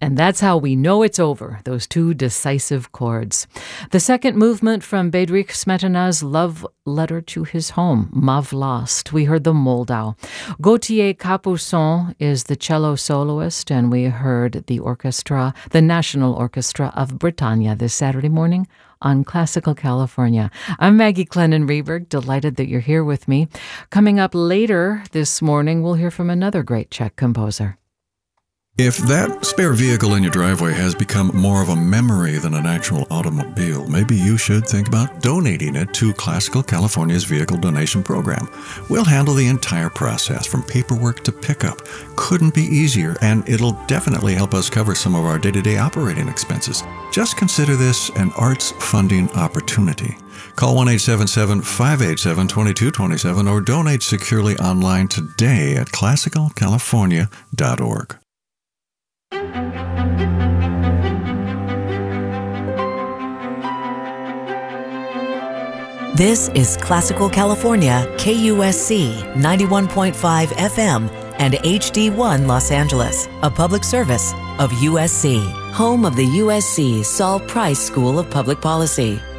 And that's how we know it's over, those two decisive chords. The second movement from Bedřich Smetana's Love Letter to His Home, Ma Vlast. We heard the Moldau. Gauthier Capuçon is the cello soloist, and we heard the orchestra, the National Orchestra of Britannia, this Saturday morning on Classical California. I'm Maggie Clennon-Reberg, delighted that you're here with me. Coming up later this morning, we'll hear from another great Czech composer. If that spare vehicle in your driveway has become more of a memory than an actual automobile, maybe you should think about donating it to Classical California's Vehicle Donation Program. We'll handle the entire process from paperwork to pickup. Couldn't be easier, and it'll definitely help us cover some of our day-to-day operating expenses. Just consider this an arts funding opportunity. Call 1-877-587-2227 or donate securely online today at classicalcalifornia.org. This is Classical California, KUSC 91.5 FM and HD1 Los Angeles, a public service of USC, home of the USC Saul Price School of Public Policy.